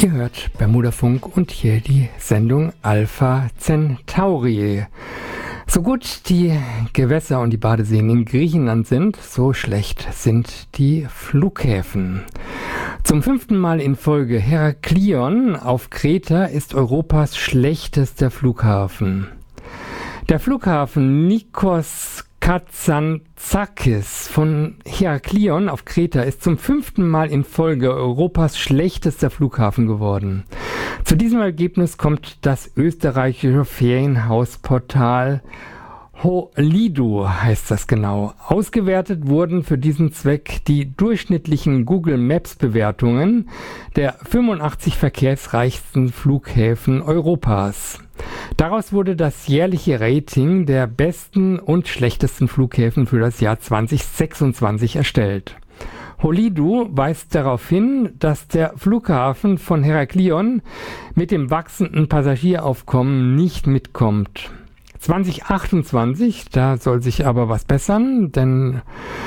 Ihr hört Bermudafunk und hier die Sendung Alpha Centauri. So gut die Gewässer und die Badeseen in Griechenland sind, so schlecht sind die Flughäfen. Zum 5. Mal in Folge Heraklion auf Kreta ist Europas schlechtester Flughafen. Der Flughafen Nikos Kazantzakis von Heraklion auf Kreta ist zum 5. Mal in Folge Europas schlechtester Flughafen geworden. Zu diesem Ergebnis kommt das österreichische Ferienhausportal Holidu, heißt das genau. Ausgewertet wurden für diesen Zweck die durchschnittlichen Google Maps Bewertungen der 85 verkehrsreichsten Flughäfen Europas. Daraus wurde das jährliche Rating der besten und schlechtesten Flughäfen für das Jahr 2026 erstellt. Holidu weist darauf hin, dass der Flughafen von Heraklion mit dem wachsenden Passagieraufkommen nicht mitkommt. 2028, da soll sich aber was bessern, denn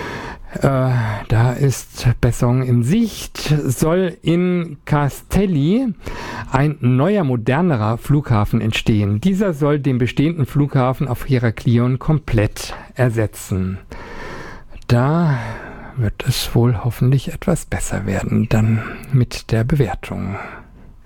da ist Besserung in Sicht, soll in Kastelli ein neuer, modernerer Flughafen entstehen. Dieser soll den bestehenden Flughafen auf Heraklion komplett ersetzen. Da wird es wohl hoffentlich etwas besser werden, dann mit der Bewertung.